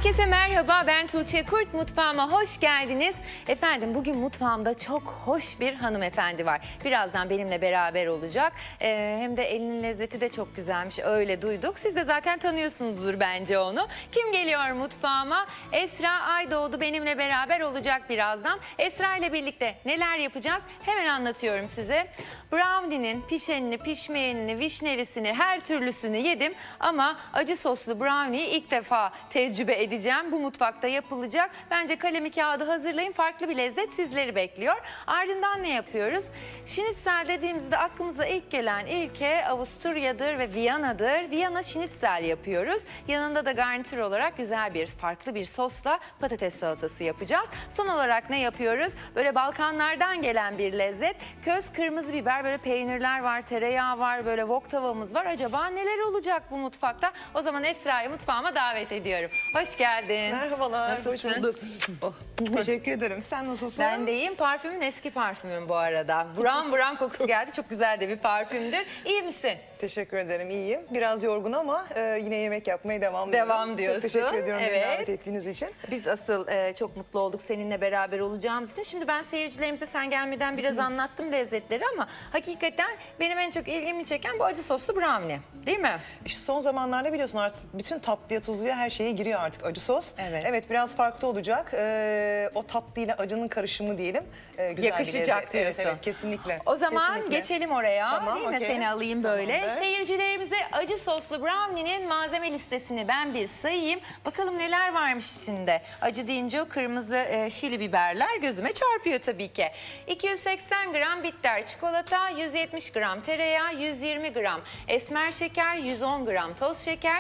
Herkese merhaba, ben Tuğçe Kurt. Mutfağıma hoş geldiniz. Efendim bugün mutfağımda çok hoş bir hanımefendi var. Birazdan benimle beraber olacak. Hem de elinin lezzeti de çok güzelmiş, öyle duyduk. Siz de zaten tanıyorsunuzdur bence onu. Kim geliyor mutfağıma? Esra Aydoğdu benimle beraber olacak birazdan. Esra ile birlikte neler yapacağız? Hemen anlatıyorum size. Brownie'nin pişenini, pişmeyenini, vişnelisini, her türlüsünü yedim. Ama acı soslu brownie'yi ilk defa tecrübe edeceğim. Bu mutfakta yapılacak. Bence kalemi kağıdı hazırlayın. Farklı bir lezzet sizleri bekliyor. Ardından ne yapıyoruz? Schnitzel dediğimizde aklımıza ilk gelen ilke Avusturya'dır ve Viyana'dır. Viyana schnitzel yapıyoruz. Yanında da garnitür olarak güzel bir farklı bir sosla patates salatası yapacağız. Son olarak ne yapıyoruz? Böyle Balkanlardan gelen bir lezzet. Köz kırmızı biber, böyle peynirler var, tereyağı var, böyle wok tavamız var. Acaba neler olacak bu mutfakta? O zaman Esra'yı mutfağıma davet ediyorum. Hoş geldin. Merhabalar, Nasılsın? hoş bulduk. Teşekkür ederim. Sen nasılsın? Ben de iyiyim. Parfümün eski parfümüm bu arada. Buram buram kokusu geldi. Çok güzel de bir parfümdür. İyi misin? Teşekkür ederim, iyiyim. Biraz yorgun ama yine yemek yapmaya devam ediyorum. Devam diyorsun. Çok teşekkür ediyorum beni Evet. davet ettiğiniz için. Biz asıl çok mutlu olduk seninle beraber olacağımız için. Şimdi ben seyircilerimize sen gelmeden biraz anlattım lezzetleri ama hakikaten benim en çok ilgimi çeken bu acı soslu brownie. Değil mi? İşte son zamanlarda biliyorsun artık bütün tatlıya tuzluya her şeye giriyor artık acı sos. Evet. Biraz farklı olacak. O tatlıyla acının karışımı diyelim. Güzel Yakışacak bir lezzet. diyorsun. Evet, kesinlikle. O zaman Kesinlikle. geçelim oraya. Tamam, Değil mi? okey. Seni alayım böyle. Tamamdır. Seyircilerimize acı soslu brownie'nin malzeme listesini ben bir sayayım. Bakalım neler varmış içinde. Acı deyince o kırmızı şili biberler gözüme çarpıyor tabii ki. 280 gram bitter çikolata, 170 gram tereyağı, 120 gram esmer şeker, 110 gram toz şeker,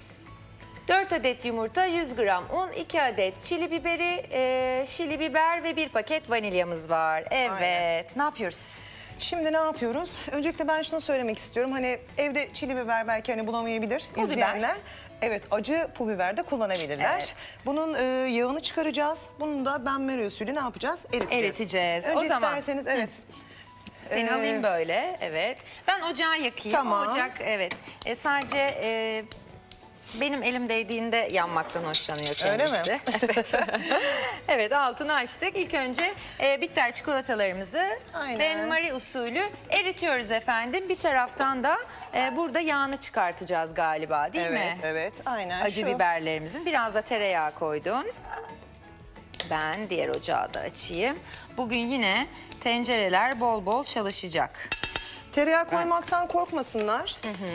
4 adet yumurta, 100 gram un, 2 adet çili biberi, şili biber ve 1 paket vanilyamız var. Evet. Aynen. Ne yapıyoruz? Şimdi ne yapıyoruz? Öncelikle ben şunu söylemek istiyorum. Hani evde çili biber belki hani bulamayabilir Pul izleyenler. Evet, acı pul biber de kullanabilirler. Evet. Bunun yağını çıkaracağız. Bunun da benmari usulü ne yapacağız? Eriteceğiz. Eriteceğiz. Önce O zaman isterseniz evet. seni alayım böyle. Evet. Ben ocağı yakayım. Tamam. Ocak evet. Sadece benim elim değdiğinde yanmaktan hoşlanıyor kendisi. Öyle mi? Evet. Evet, altını açtık. İlk önce bitter çikolatalarımızı Aynen. benmari usulü eritiyoruz efendim. Bir taraftan da burada yağını çıkartacağız galiba, değil mi? Evet, evet. Aynen. Acı şu. biberlerimizin. Biraz da tereyağı koydun. Ben diğer ocağı da açayım. Bugün yine tencereler bol bol çalışacak. Tereyağı koymaktan korkmasınlar.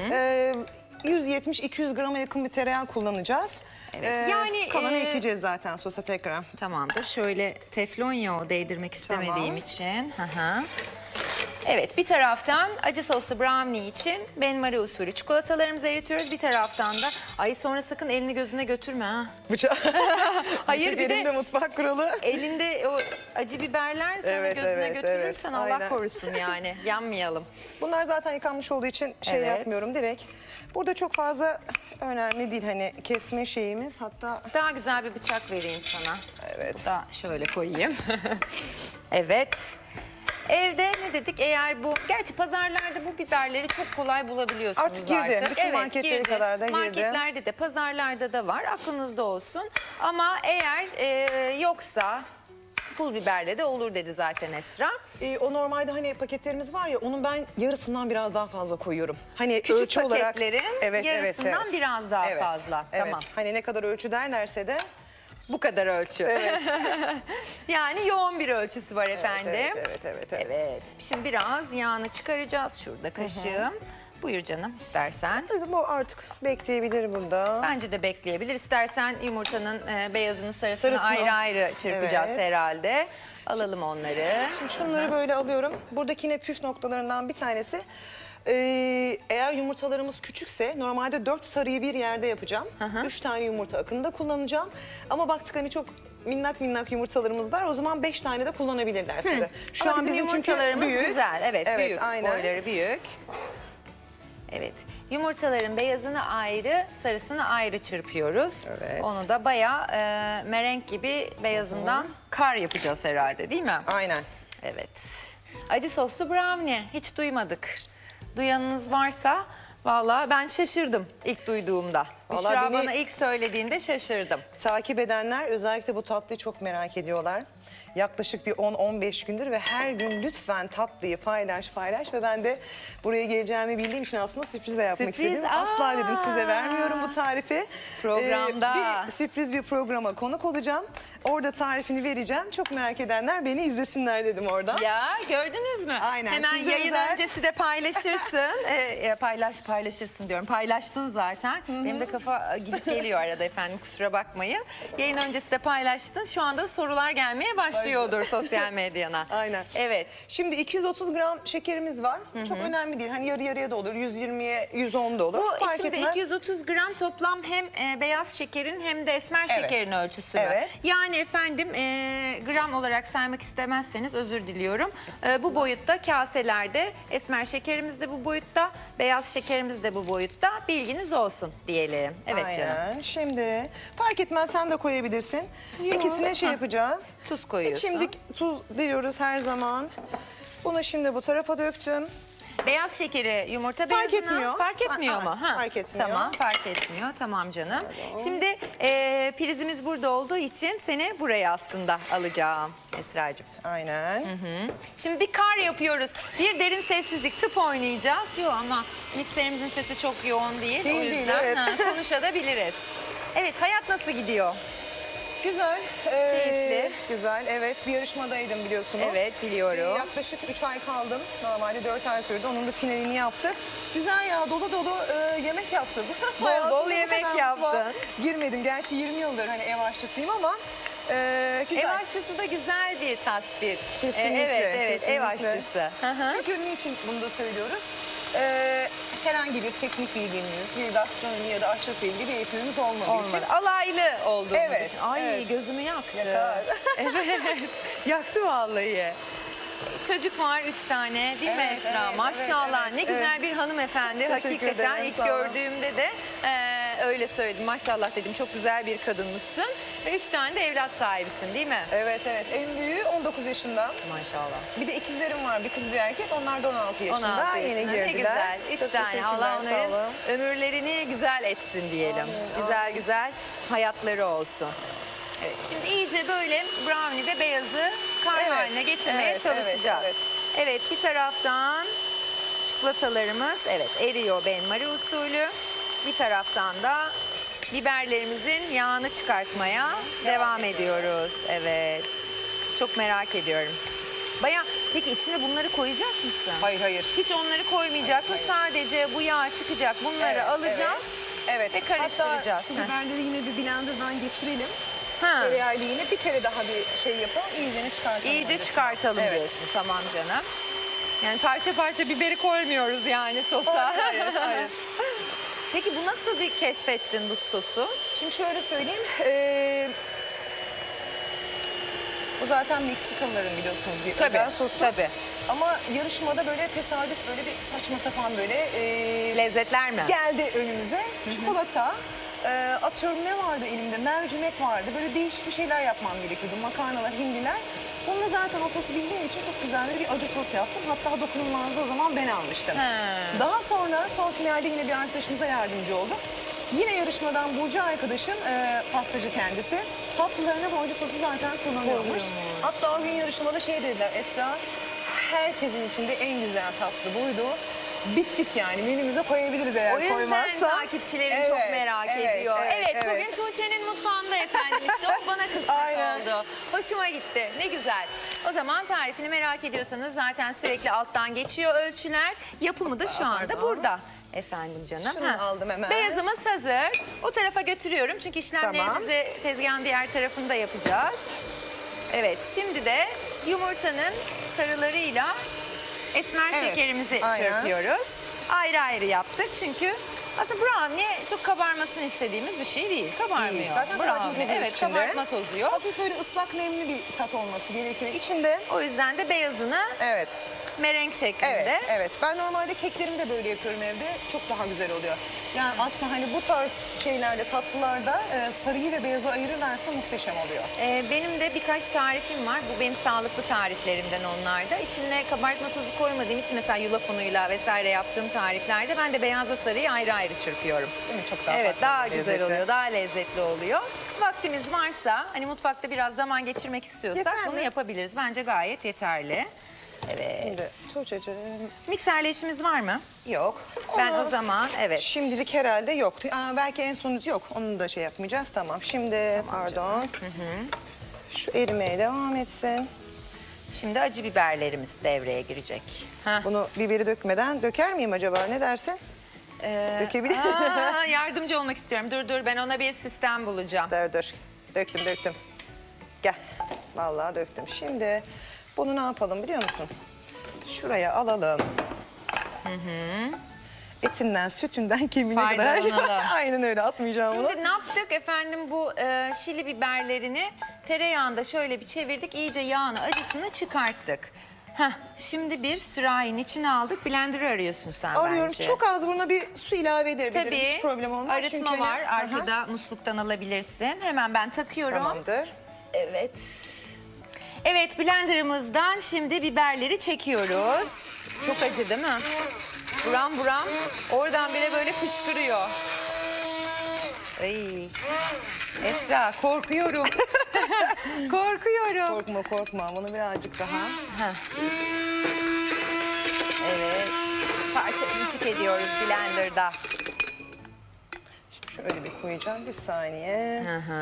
170-200 grama yakın bir tereyağı kullanacağız. Evet. Yani, kalanı ekleyeceğiz zaten sosa tekrar. Tamamdır. Şöyle teflon yağı değdirmek istemediğim Tamam. için. Hı. Evet, bir taraftan acı soslu brownie için benmari usulü çikolatalarımızı eritiyoruz. Bir taraftan da ay sonra sakın elini gözüne götürme ha. Bıçak. Hayır, bir de elimde mutfak kuralı. elinde o acı biberler sonra Evet, gözüne evet, götürürsen evet. Allah Aynen. korusun yani. Yanmayalım. Bunlar zaten yıkanmış olduğu için Evet. yapmıyorum direkt. Burada çok fazla önemli değil hani kesme şeyimiz, hatta Daha güzel bir bıçak vereyim sana. evet. Bu da şöyle koyayım. Evet. Evde ne dedik? Eğer bu, gerçi pazarlarda bu biberleri çok kolay bulabiliyorsunuz Artık girdi. Bütün marketleri kadar da girdi. Marketlerde de, pazarlarda da var. Aklınızda olsun. Ama eğer yoksa pul biberle de olur dedi zaten Esra. O normalde hani paketlerimiz var ya, onun ben yarısından biraz daha fazla koyuyorum. Hani Küçük ölçü olarak paketlerin yarısından biraz daha fazla. Evet. Tamam. Hani ne kadar ölçü derlerse de Bu kadar ölçü. evet. Yani yoğun bir ölçüsü var efendim. Evet. Evet. Şimdi biraz yağını çıkaracağız. Şurada kaşığım. Buyur canım istersen. Bu artık bekleyebilir burada. Bence de bekleyebilir. İstersen yumurtanın beyazını sarısını Sarısını. ayrı ayrı çırpacağız Evet. herhalde. Alalım onları. Şimdi şunları böyle alıyorum. Buradaki yine püf noktalarından bir tanesi. Eğer yumurtalarımız küçükse normalde 4 sarıyı bir yerde yapacağım. 3 tane yumurta akında kullanacağım. Ama baktık hani çok minnak yumurtalarımız var. O zaman 5 tane de kullanabilirler size. Şu an bizim yumurtalarımız büyük. güzel. Evet, büyük. Aynen. Boyları büyük. Evet. Yumurtaların beyazını ayrı, sarısını ayrı çırpıyoruz. Evet. Onu da bayağı merenk gibi beyazından kar yapacağız herhalde, değil mi? Aynen. Evet. Acı soslu brownie. Hiç duymadık. Duyanınız varsa Vallahi ben şaşırdım ilk duyduğumda. Vallahi Büşra beni- bana ilk söylediğinde şaşırdım. Takip edenler özellikle bu tatlıyı çok merak ediyorlar. Yaklaşık bir 10-15 gündür ve her gün lütfen tatlıyı paylaş ve ben de buraya geleceğimi bildiğim için aslında sürpriz de yapmak Sürpriz, istedim. Asla aa! dedim size vermiyorum bu tarifi. Programda. Bir sürpriz bir programa konuk olacağım. Orada tarifini vereceğim. Çok merak edenler beni izlesinler dedim orada. Ya gördünüz mü? Aynen, Hemen size yayın özel. öncesi de paylaşırsın. Paylaşırsın diyorum. Paylaştın zaten. Benim de kafa gidip geliyor arada efendim, kusura bakmayın. Yayın öncesi de paylaştın. Şu anda sorular gelmeye başlıyordur sosyal medyana. Aynen. Evet. Şimdi 230 gram şekerimiz var. Çok önemli değil. Hani yarı yarıya da olur, 120'ye 110 da olur. Bu Fark şimdi etmez. 230 gram toplam hem beyaz şekerin hem de esmer Evet. şekerin ölçüsü var. Evet. Yani efendim gram olarak saymak istemezseniz özür diliyorum. Bu boyutta kaselerde esmer şekerimiz de bu boyutta, beyaz şekerimiz de bu boyutta. Bilginiz olsun diyelim. Evet canım. Aynen. Şimdi fark etmez, sen de koyabilirsin. Yok. İkisine şey Ha. yapacağız. Tuz koyuyorsun. Şimdi tuz diyoruz her zaman. Bunu şimdi bu tarafa döktüm. Beyaz şekeri yumurta Fark beyazına etmiyor. fark etmiyor mu? Ha. Fark etmiyor. Tamam, fark etmiyor. Tamam canım. Şimdi prizimiz burada olduğu için seni buraya aslında alacağım Esra'cığım. Aynen. Şimdi bir kar yapıyoruz. Bir derin sessizlik, tıp oynayacağız. Yok ama mikserimizin sesi çok yoğun değil. Değil, o değil, yüzden evet. konuşabiliriz. Evet, hayat nasıl gidiyor? Güzel. Keyifli. Güzel. Evet, bir yarışmadaydım biliyorsunuz. Evet, biliyorum. Yaklaşık 3 ay kaldım. Normalde 4 ay sürdü. Onun da finalini yaptık. Güzel ya, dolu dolu yemek yaptım. Bol Hayatımda bu yemek kadar yaptın. mutfağa girmedim. Gerçi 20 yıldır hani ev aşçısıyım ama güzel. Ev aşçısı da güzel bir tasvir. Kesinlikle, Evet, ev kesinlikle. aşçısı. Hı hı. Çünkü niçin bunu da söylüyoruz? Herhangi bir teknik bilgimiz, bir gastronomi ya da aşçılıkla ilgili bir eğitimimiz olmadığı için. Olmadı. Alaylı olduğumuz Evet, için. Ay evet. gözümü yaktı. Yakar. Evet, yaktı vallahi. Çocuk var 3 tane değil mi Evet, Esra? evet, Maşallah evet, ne güzel bir hanımefendi. Teşekkür Hakikaten ederim, ilk sağ olun. gördüğümde de öyle söyledim. Maşallah dedim, çok güzel bir kadınmışsın. Ve 3 tane de evlat sahibisin değil mi? Evet evet, en büyüğü 19 yaşında. Maşallah. Bir de ikizlerim var, bir kız bir erkek. Onlar da 16 yaşında. 16 Yeni yaşında. girdiler. Ne güzel. 3 Çok tane. teşekkürler, Allah sağ onların olun. ömürlerini güzel etsin diyelim. Güzel güzel hayatları olsun. Evet, şimdi iyice böyle brownie'de beyazı kar Evet, haline getirmeye evet, çalışacağız. evet, Evet, bir taraftan çikolatalarımız eriyor benmari usulü. Bir taraftan da biberlerimizin yağını çıkartmaya devam ediyoruz. Evet. Çok merak ediyorum. Peki içine bunları koyacak mısın? Hayır hayır. Hiç onları koymayacaksın. Sadece bu yağ çıkacak. Bunları Evet, alacağız. Evet. Ve karıştıracağız. Hatta şu biberleri yine bir blenderdan geçirelim. Ha. Tereyağıyla yine bir kere daha bir şey yapalım. İyicene çıkartalım. İyice öncesinde. çıkartalım Evet. diyorsun. Tamam canım. Yani parça parça biberi koymuyoruz yani sosa. Hayır, hayır. Peki bu nasıl bir keşfettin bu sosu? Şimdi şöyle söyleyeyim. Bu zaten Meksikalıların biliyorsunuz bir özel sosu. Tabii. Ama yarışmada böyle tesadüf böyle bir saçma sapan böyle Lezzetler mi? geldi önümüze. Çikolata, atıyorum ne vardı elimde? Mercimek vardı. Böyle değişik bir şeyler yapmam gerekiyordu. Makarnalar, hindiler. Bununla zaten o sosu bildiğim için çok güzel bir acı sos yaptım. Hatta dokunulmazdı o zaman ben almıştım. Ha. Daha sonra son finalde yine bir arkadaşımıza yardımcı oldum. Yine yarışmadan Burcu arkadaşım, pastacı kendisi. Tatlılarına bu acı sosu zaten kullanıyormuş. Hatta o gün yarışmada şey dediler, Esra, herkesin içinde en güzel tatlı buydu. Bittik yani, menümüze koyabiliriz eğer O yüzden koymazsa. takipçilerin çok merak ediyor. Evet, evet. bugün Tuğçe'nin mutfağında efendim işte o bana kısmet Aynen. oldu. Hoşuma gitti. Ne güzel. O zaman tarifini merak ediyorsanız zaten sürekli alttan geçiyor ölçüler. Yapımı da şu anda Pardon. burada. Efendim canım. Şunu aldım hemen. Beyazımız hazır. O tarafa götürüyorum çünkü işlemlerimizi tezgahın diğer tarafında yapacağız. Evet, şimdi de yumurtanın sarılarıyla esmer Evet, şekerimizi aynen. çırpıyoruz. Ayrı ayrı yaptık çünkü aslında brownie çok kabarmasını istediğimiz bir şey değil. Kabarmıyor. Değil. Zaten kabartma tozu Evet, içinde. kabartma tozu yok. Hafif böyle ıslak nemli bir tat olması gerekiyor içinde. O yüzden de beyazını Evet. merenk şeklinde. Evet, evet. Ben normalde keklerimi de böyle yapıyorum evde. Çok daha güzel oluyor. Yani aslında hani bu tarz şeylerde, tatlılarda sarıyı ve beyazı ayırırlarsa muhteşem oluyor. Benim de birkaç tarifim var. Bu benim sağlıklı tariflerimden onlarda. İçine kabartma tozu koymadığım için mesela yulaf unuyla vesaire yaptığım tariflerde ben de beyazla sarıyı ayrı ayrı çırpıyorum. Değil mi? Çok daha Evet, farklı, daha güzel lezzetli. oluyor, daha lezzetli oluyor. Vaktimiz varsa, hani mutfakta biraz zaman geçirmek istiyorsak Yeter bunu mi? yapabiliriz. Bence gayet yeterli. Evet. Şimdi Tuğçe'cim, Mikserle işimiz var mı? yok. Ben Onu o zaman evet. şimdilik herhalde yok. Belki en sonu yok. Onu da şey yapmayacağız. Tamam. Şimdi pardon. Şu erimeye devam etsin. Şimdi acı biberlerimiz devreye girecek. Heh. Bunu biberi dökmeden döker miyim acaba? Ne dersin? Dökebilir Yardımcı olmak istiyorum. Dur ben ona bir sistem bulacağım. Dur. Döktüm. Gel. Vallahi döktüm. Şimdi bunu ne yapalım biliyor musun? Şuraya alalım. Etinden, sütünden, kemiğine kadar her şey. Faydalanalım. Aynen öyle, atmayacağım bunu. Şimdi ne yaptık efendim, bu şili biberlerini tereyağında şöyle bir çevirdik. İyice yağını, acısını çıkarttık. Şimdi bir sürahinin içine aldık. Blender'ı arıyorsun sen Arıyorum. bence. Çok az buna bir su ilave edebilirim. Tabii. Hiç problem olmaz. Arıtma Çünkü var. hani- Arkada musluktan alabilirsin. Hemen ben takıyorum. Tamamdır. Evet. Evet, blenderımızdan şimdi biberleri çekiyoruz. Çok acı değil mi? Buram buram. Oradan bile böyle fışkırıyor. Ay. Esra, korkuyorum. Korkuyorum. Korkma. Bunu birazcık daha. Evet. Parça ediyoruz blenderda. Şöyle bir koyacağım. Bir saniye.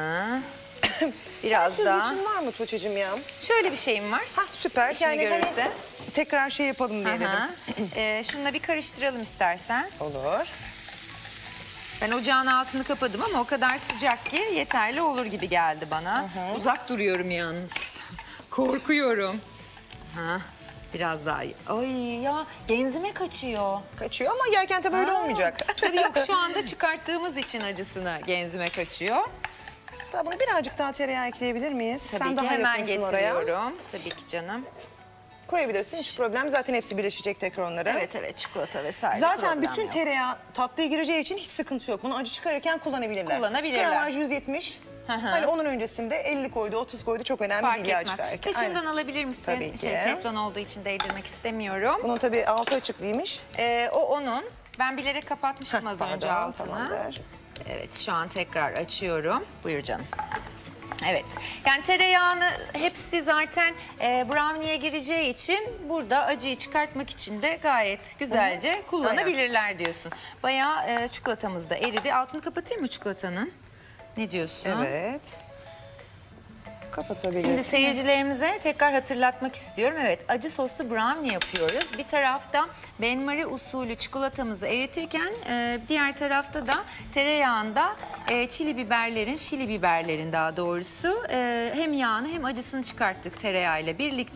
Biraz daha. Süzgecin var mı Tuğçe'cim ya? Şöyle bir şeyim var. Süper. İşini Yani hani görürse. tekrar şey yapalım diye dedim. Şununla bir karıştıralım istersen. Olur. Ben ocağın altını kapadım ama o kadar sıcak ki yeterli olur gibi geldi bana. Uzak duruyorum yalnız. Korkuyorum. Biraz daha iyi. Ay ya, genzime kaçıyor. Kaçıyor ama yerken tabii öyle olmayacak. Tabii yok, şu anda çıkarttığımız için acısını genzime kaçıyor. Daha bunu birazcık daha tereyağı ekleyebilir miyiz? Tabii Sen ki daha hemen yakınsın oraya. getiriyorum. Tabii ki canım. Koyabilirsin hiç problem. Zaten hepsi birleşecek tekrar onlara. Evet, çikolata vesaire. Zaten problem bütün yok. tereyağı tatlıya gireceği için hiç sıkıntı yok. Bunu acı çıkarırken kullanabilirler. Kullanabilirler. Gramaj 170. Hani onun öncesinde 50 koydu, 30 koydu. Çok önemli Fark değil yağ etmez. çıkarırken. Kaşığından Aynen. alabilir misin? Tabii ki. Teflon olduğu için değdirmek istemiyorum. Bunun tabii altı açıklıymış. O onun. Ben bilerek kapatmıştım az önce Pardon, altını. tamamdır. Evet, şu an tekrar açıyorum. Buyur canım. Evet, yani tereyağını hepsi zaten brownie'ye gireceği için burada acıyı çıkartmak için de gayet güzelce kullanabilirler diyorsun. Bayağı çikolatamız da eridi. Altını kapatayım mı çikolatanın? Ne diyorsun? Evet. Kapatabilirsin. Şimdi seyircilerimize tekrar hatırlatmak istiyorum. Evet, acı soslu brownie yapıyoruz. Bir tarafta benmari usulü çikolatamızı eritirken diğer tarafta da tereyağında şili biberlerin daha doğrusu hem yağını hem acısını çıkarttık tereyağıyla birlikte.